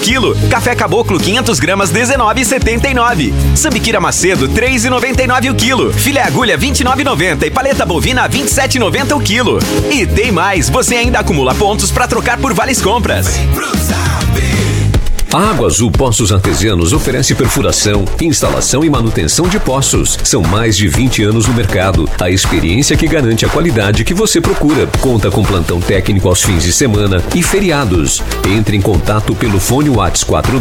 quilo. Café Caboclo 500 gramas 19,79. Sambiquira Macedo 3,99 o quilo. Filé agulha 29,90 e paleta bovina 27,90 o quilo. E tem mais, você ainda acumula pontos para trocar por vales compras. A Água Azul Poços Artesianos oferece perfuração, instalação e manutenção de poços. São mais de 20 anos no mercado. A experiência que garante a qualidade que você procura. Conta com plantão técnico aos fins de semana e feriados. Entre em contato pelo fone WhatsApp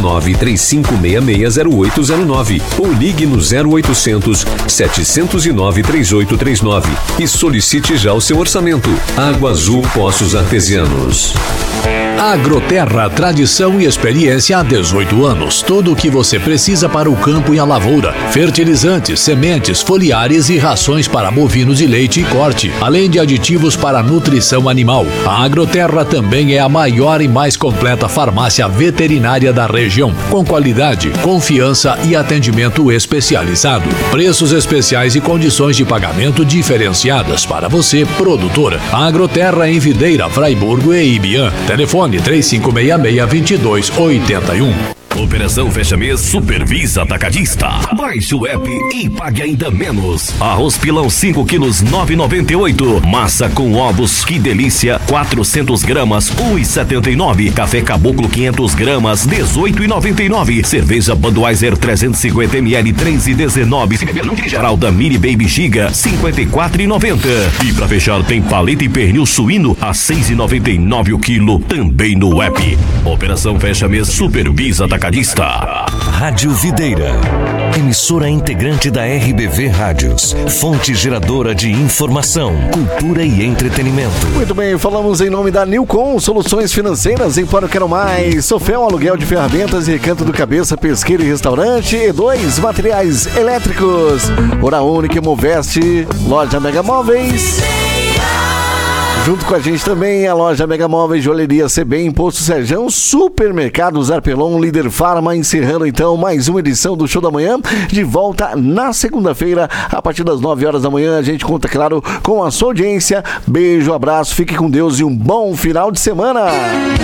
49-3566-0809 ou ligue no 0800 709 3839 e solicite já o seu orçamento. Água Azul Poços Artesianos. Agroterra, tradição e experiência há 18 anos. Tudo o que você precisa para o campo e a lavoura. Fertilizantes, sementes, foliares e rações para bovinos de leite e corte, além de aditivos para nutrição animal. A Agroterra também é a maior e mais completa farmácia veterinária da região, com qualidade, confiança e atendimento especializado. Preços especiais e condições de pagamento diferenciadas para você, produtor. A Agroterra em Videira, Fraiburgo e Ibiã. Telefone 3566-2281. Operação Fecha Mês Supervisa Atacadista. Baixe o app e pague ainda menos. Arroz pilão 5 quilos 9,98. Massa com ovos, que delícia, 400 gramas 1,79. Café Caboclo 500 gramas 18,99. Cerveja Budweiser 350 ml 3,19. Fralda Mini Baby Giga 54,90. E pra fechar tem paleta e pernil suíno a 6,99 o quilo, também no app. Operação Fecha Mês Supervisa Atacadista. Rádio Videira, emissora integrante da RBV Rádios, fonte geradora de informação, cultura e entretenimento. Muito bem, falamos em nome da Nilcom, soluções financeiras, Empório Quero Mais, Sofel, aluguel de ferramentas e Recanto do Cabeça, pesqueira e restaurante, E2, materiais elétricos, Hora Única, Moveste, loja Mega Móveis. Junto com a gente também a loja Mega Móveis, Joalheria CBem, Posto Serjão, Supermercados Arpelon, Líder Farma, encerrando então mais uma edição do Show da Manhã, de volta na segunda-feira, a partir das 9 horas da manhã. A gente conta, claro, com a sua audiência. Beijo, abraço, fique com Deus e um bom final de semana.